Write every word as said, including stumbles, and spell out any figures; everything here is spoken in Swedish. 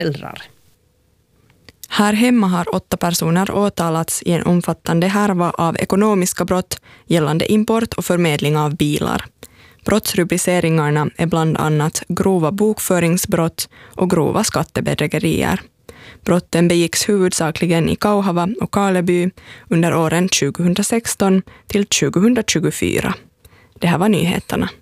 föräldrar. Här hemma har åtta personer åtalats i en omfattande härva av ekonomiska brott gällande import och förmedling av bilar. Brottsrubriceringarna är bland annat grova bokföringsbrott och grova skattebedrägerier. Brotten begicks huvudsakligen i Kauhava och Karleby under åren tjugohundrasexton till tjugohundratjugofyra. Det här var nyheterna.